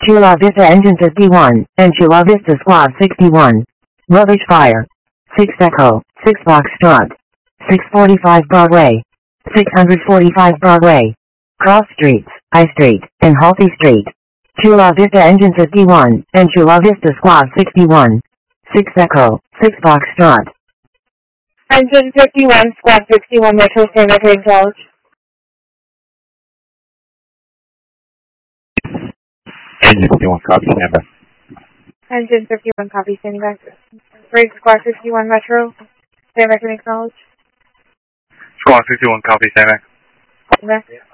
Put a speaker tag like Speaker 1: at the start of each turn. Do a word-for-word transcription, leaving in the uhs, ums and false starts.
Speaker 1: Chula Vista Engine fifty-one, and Chula Vista Squad sixty-one. Rubbish Fire. six Echo, six Foxtrot. six forty-five Broadway. six forty-five Broadway. Cross Streets, I Street, and Halsey Street. Chula Vista Engine fifty-one, and Chula Vista Squad sixty-one. six Echo, six Foxtrot.
Speaker 2: Engine fifty-one, Squad sixty-one, Metro, stand by for acknowledge.
Speaker 3: Engine fifty-one, copy, stand by.
Speaker 2: Engine fifty-one, copy, standing by. Brig Squad sixty-one, Metro, stand by for acknowledge.
Speaker 3: Squad sixty-one, copy, stand by.
Speaker 2: Stand by.